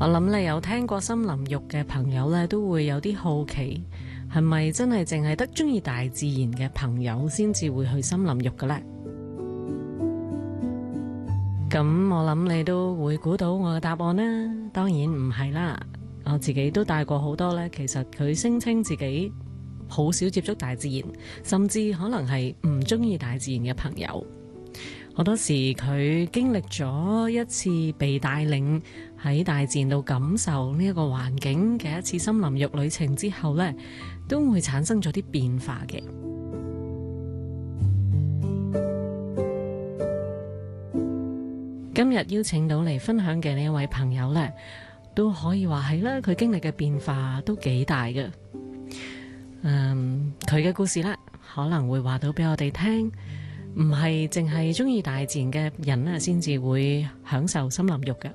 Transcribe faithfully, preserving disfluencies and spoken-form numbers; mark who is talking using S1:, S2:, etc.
S1: 我諗你有聽過森林浴嘅朋友咧，都會有啲好奇，係咪真係淨係得中意大自然嘅朋友先至會去森林浴嘅呢？咁我諗你都會估到我嘅答案啦，當然唔係啦。我自己都帶過好多呢，其實佢聲稱自己好少接觸大自然，甚至可能係唔中意大自然嘅朋友。好多時佢經歷咗一次被帶領喺大自然度感受呢一個環境嘅一次森林浴旅程之後呢，都會產生咗啲變化嘅。今日邀請到嚟分享嘅呢一位朋友呢，都可以話係啦，佢經歷嘅變化都幾大嘅。嗯，佢嘅故事呢，可能會話到俾我哋聽。唔係淨係中意大自然嘅人咧，先至會享受森林浴嘅。